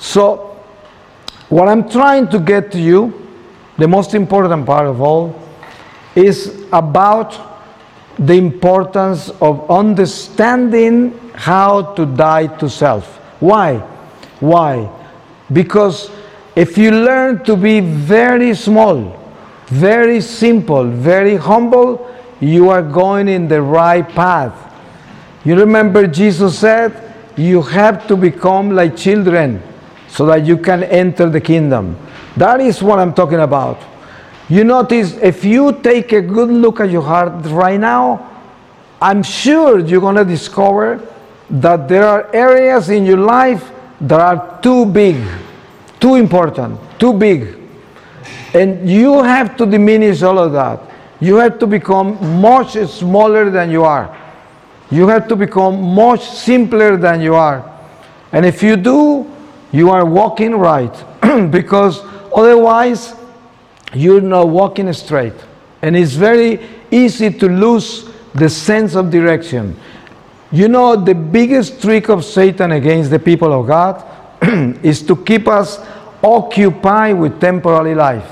So, what I'm trying to get to you, the most important part of all, is about the importance of understanding how to die to self. Why? Why? Because if you learn to be very small, very simple, very humble, you are going in the right path. You remember Jesus said, you have to become like children so that you can enter the kingdom. That is what I'm talking about. You notice, if you take a good look at your heart right now, I'm sure you're going to discover that there are areas in your life that are too big, too important, too big. And you have to diminish all of that. You have to become much smaller than you are. You have to become much simpler than you are. And if you do, you are walking right. Because otherwise, you're not walking straight. And it's very easy to lose the sense of direction. You know, the biggest trick of Satan against the people of God is to keep us occupied with temporary life.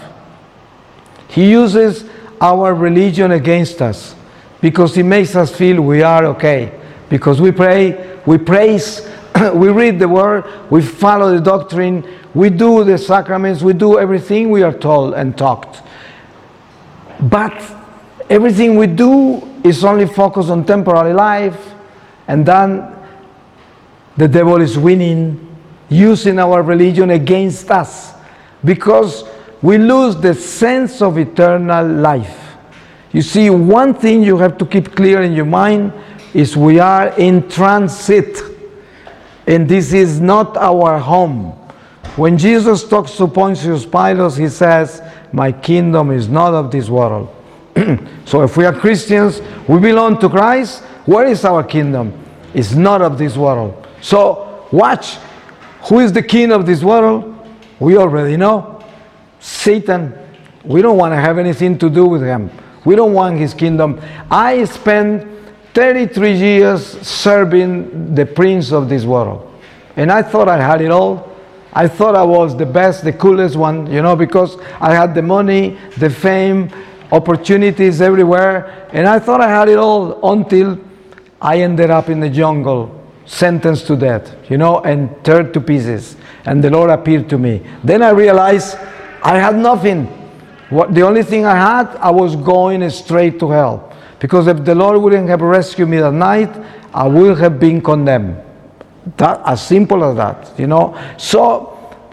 He uses our religion against us because he makes us feel we are okay. Because we pray, we praise, we read the word, we follow the doctrine, we do the sacraments, we do everything we are told and taught. But everything we do is only focused on temporary life, and then the devil is winning, using our religion against us, because we lose the sense of eternal life. You see, one thing you have to keep clear in your mind is we are in transit, and this is not our home. When Jesus talks to Pontius Pilate, he says, my kingdom is not of this world. So if we are Christians, we belong to Christ. Where is our kingdom? It's not of this world. So watch, who is the king of this world? We already know. Satan. We don't want to have anything to do with him. We don't want his kingdom. I spent 33 years serving the prince of this world. And I thought I had it all. I thought I was the best, the coolest one, because I had the money, the fame, opportunities everywhere. And I thought I had it all until I ended up in the jungle, sentenced to death, and torn to pieces. And the Lord appeared to me. Then I realized I had nothing. The only thing I had, I was going straight to hell. Because if the Lord wouldn't have rescued me that night, I would have been condemned. That, as simple as that, So